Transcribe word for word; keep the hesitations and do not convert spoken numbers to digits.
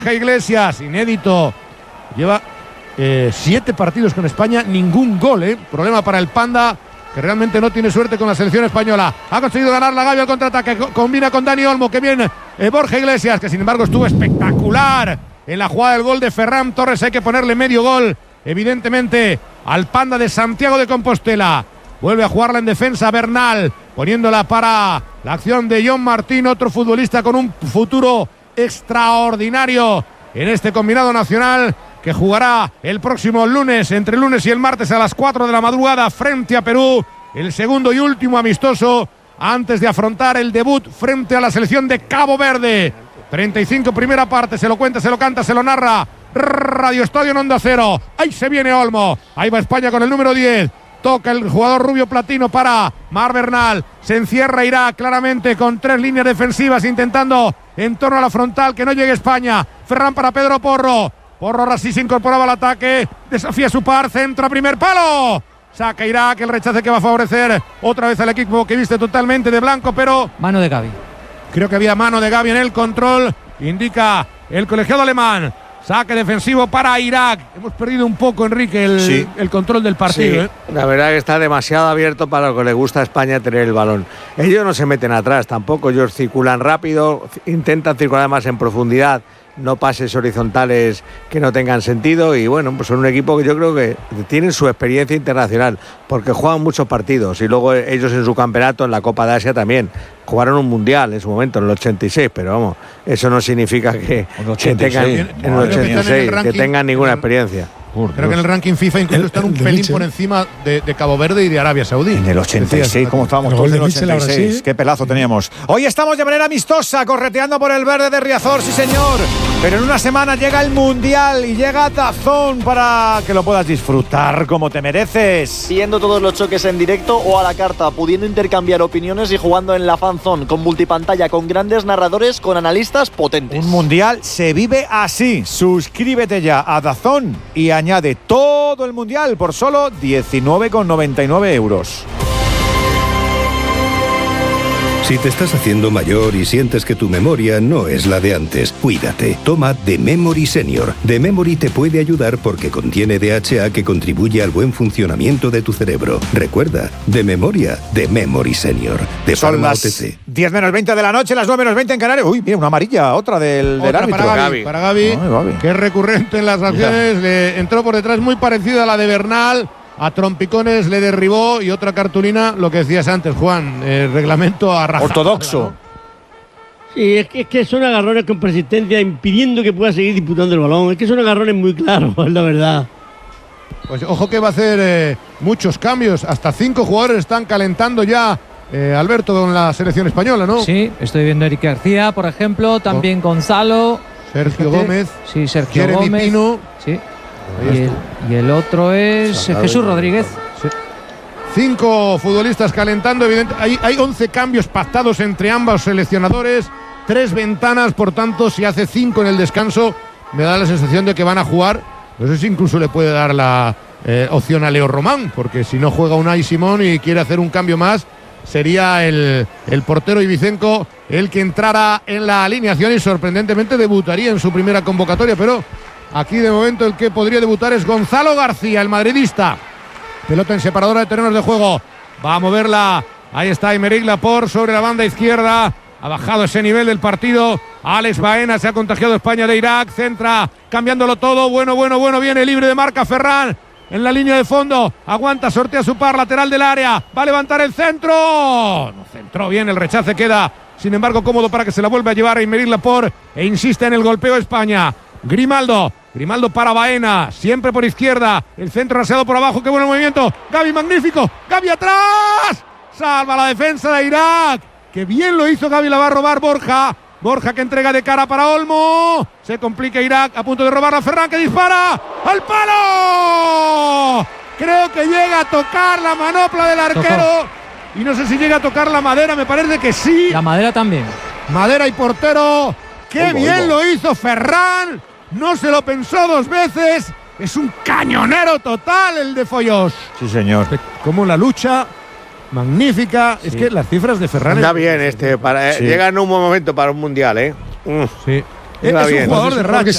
Iglesias, inédito. Lleva eh, siete partidos con España, ningún gol, ¿eh? Problema para el Panda, que realmente no tiene suerte con la selección española. Ha conseguido ganar la Gavi al contraataque, combina con Dani Olmo, que bien eh, Borja Iglesias, que sin embargo estuvo espectacular en la jugada del gol de Ferran Torres. Hay que ponerle medio gol, evidentemente, al Panda de Santiago de Compostela. Vuelve a jugarla en defensa Bernal, poniéndola para la acción de John Martín, otro futbolista con un futuro extraordinario en este combinado nacional, que jugará el próximo lunes, entre el lunes y el martes a las cuatro de la madrugada frente a Perú, el segundo y último amistoso antes de afrontar el debut frente a la selección de Cabo Verde. treinta y cinco primera parte, se lo cuenta, se lo canta, se lo narra Radio Estadio en Onda Cero. Ahí se viene Olmo, ahí va España con el número diez. Toca el jugador rubio platino para Mar Bernal. Se encierra Irak claramente con tres líneas defensivas, intentando en torno a la frontal que no llegue España. Ferran para Pedro Porro. Porro ahora sí se incorporaba al ataque. Desafía a su par, centra, primer palo. Saca Irak, el rechace que va a favorecer otra vez al equipo que viste totalmente de blanco, pero mano de Gavi. Creo que había mano de Gavi en el control. Indica el colegiado alemán. Saque defensivo para Irak. Hemos perdido un poco, Enrique, el, sí. el control del partido. Sí. ¿eh? La verdad que está demasiado abierto para lo que le gusta a España tener el balón. Ellos no se meten atrás tampoco, ellos circulan rápido, intentan circular más en profundidad, no pases horizontales que no tengan sentido, y bueno, pues son un equipo que yo creo que tienen su experiencia internacional, porque juegan muchos partidos, y luego ellos en su campeonato, en la Copa de Asia también, jugaron un mundial en su momento, en el ochenta y seis, pero vamos, eso no significa que, que tengan, en el ochenta y seis, que tengan ninguna experiencia. Creo que en el ranking FIFA incluso están un pelín por encima de, de Cabo Verde y de Arabia Saudí. En el ochenta y seis, ¿cómo estábamos todos en el ochenta y seis? Qué pelazo teníamos. Hoy estamos de manera amistosa, correteando por el verde de Riazor, sí señor. Pero en una semana llega el Mundial y llega DAZN para que lo puedas disfrutar como te mereces. Viendo todos los choques en directo o a la carta, pudiendo intercambiar opiniones y jugando en la fanzone, con multipantalla, con grandes narradores, con analistas potentes. Un Mundial se vive así. Suscríbete ya a DAZN y añade todo el Mundial por solo diecinueve con noventa y nueve euros. Si te estás haciendo mayor y sientes que tu memoria no es la de antes, cuídate. Toma The Memory Senior. The Memory te puede ayudar porque contiene D H A que contribuye al buen funcionamiento de tu cerebro. Recuerda, de memoria, The Memory Senior. De Son Pharma las O T C. diez menos veinte de la noche, las nueve menos veinte en Canarias. Uy, mira, una amarilla, otra del, del otra árbitro. Para Gavi, para Gavi, Ay, Gavi, que es recurrente en las acciones. Yeah. Le entró por detrás, muy parecida a la de Bernal. A trompicones le derribó, y otra cartulina, lo que decías antes, Juan, el reglamento a raja. Ortodoxo. ¿No? Sí, es que, es que son agarrones con persistencia, impidiendo que pueda seguir disputando el balón. Es que son agarrones muy claros, la verdad. Pues ojo que va a hacer eh, muchos cambios. Hasta cinco jugadores están calentando ya, eh, Alberto, con la selección española, ¿no? Sí, estoy viendo a Eric García, por ejemplo, también oh. Gonzalo. Sergio Fíjate. Gómez. Sí, Sergio Jeremy Gómez. Pino. Sí. Y el, y el otro es Salado Jesús Rodríguez. Sí. Cinco futbolistas calentando, evidente. Hay, hay once cambios pactados entre ambos seleccionadores, tres ventanas, por tanto, si hace cinco en el descanso, me da la sensación de que van a jugar. No sé si incluso le puede dar la eh, opción a Leo Román, porque si no juega Unai Simón y quiere hacer un cambio más, sería el, el portero Ibicenco el que entrara en la alineación y sorprendentemente debutaría en su primera convocatoria, pero aquí de momento el que podría debutar es Gonzalo García, el madridista. Pelota en separadora de terrenos de juego. Va a moverla. Ahí está Aymeric Laporte sobre la banda izquierda. Ha bajado ese nivel del partido. Alex Baena, se ha contagiado España de Irak. Centra, cambiándolo todo. Bueno, bueno, bueno. Viene libre de marca Ferran. En la línea de fondo. Aguanta, sortea su par lateral del área. Va a levantar el centro. No centró bien. El rechace queda, sin embargo, cómodo para que se la vuelva a llevar Aymeric Laporte. E insiste en el golpeo España. Grimaldo. Grimaldo para Baena, siempre por izquierda, el centro raseado por abajo, qué buen movimiento, Gavi magnífico, Gavi atrás, salva la defensa de Irak, qué bien lo hizo Gavi, la va a robar Borja, Borja que entrega de cara para Olmo, se complica Irak, a punto de robarla a Ferran que dispara, ¡al palo! Creo que llega a tocar la manopla del arquero, y no sé si llega a tocar la madera, me parece que sí. La madera también. Madera y portero, qué Olmo, bien Olmo. Lo hizo Ferran. No se lo pensó dos veces. Es un cañonero total el de Foyos. Sí, señor. Como la lucha magnífica. Sí. Es que las cifras de Ferran... Está bien este. Para, sí. Llega en un buen momento para un mundial, ¿eh? Mm. Sí. Es, es un jugador de racha.